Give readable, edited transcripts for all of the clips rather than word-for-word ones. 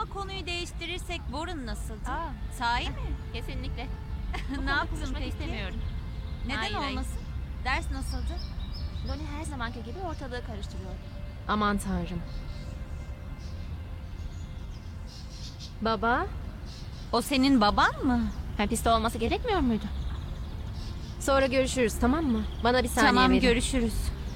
konuyu değiştirirsek Warren nasıldı? Aa, Sahi mi? kesinlikle. Ne yaptın Konuşmak peki? istemiyorum. Neden Hayır, hayır. olmasın? Ders nasıldı? Loni her zamanki gibi ortalığı karıştırıyor. Aman tanrım. Baba, O senin baban mı? Hapiste olması gerekmiyor muydu? sonra görüşürüz, tamam mı? Bana bir saniye Tamam, verin. görüşürüz.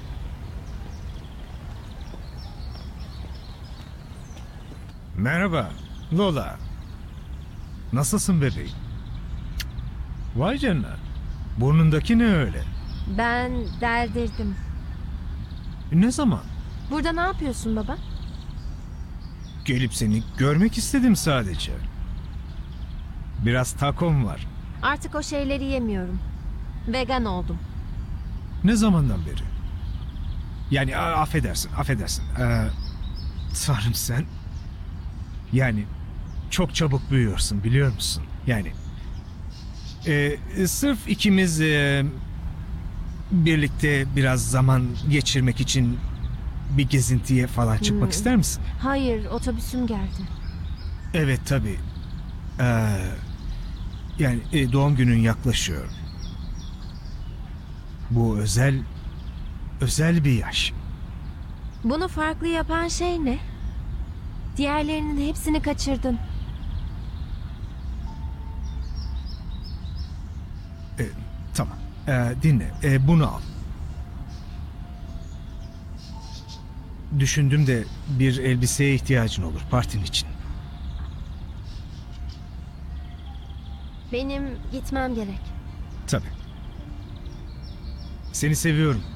Merhaba, Lola. Nasılsın bebeğim? Vay canına. Burnundaki ne öyle? Ben deldirdim. Ne zaman? Burada ne yapıyorsun baba? Gelip seni görmek istedim sadece. Biraz takom var. Artık o şeyleri yemiyorum. Vegan oldum. Ne zamandan beri? Yani affedersin. Tanrım sen... Yani çok çabuk büyüyorsun biliyor musun? Yani... sırf ikimiz... birlikte biraz zaman geçirmek için... Bir gezintiye falan çıkmak ister misin? Hayır, otobüsüm geldi. Evet tabii. Yani doğum günün yaklaşıyor. Bu özel bir yaş. Bunu farklı yapan şey ne? Diğerlerinin hepsini kaçırdın. Tamam. Dinle. Bunu al. Düşündüm de bir elbiseye ihtiyacın olur partin için. Benim gitmem gerek. Tabii. Seni seviyorum.